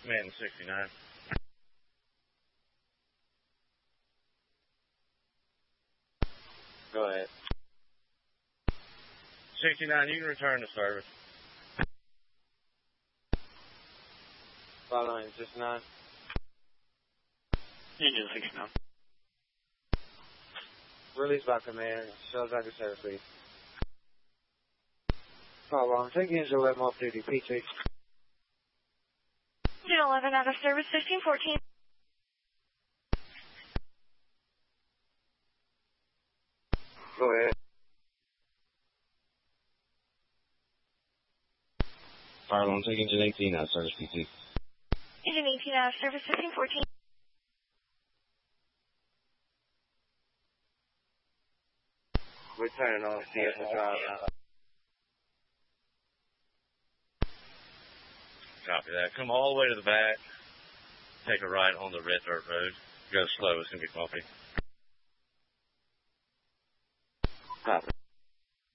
Man 69. Go ahead. 69, you can return to service. Following 69. Engine 69. Release by command. Shows back to service, please. Follow on. Take engine 11 off duty. PT. Engine 11 out of service, 1514. Go ahead. Fire alarm, take engine 18 out of service, PT. Engine 18 out of service, 1514. We're turning on CSSI. Copy that. Come all the way to the back. Take a right on the red dirt road. Go slow, it's going to be bumpy. Copy.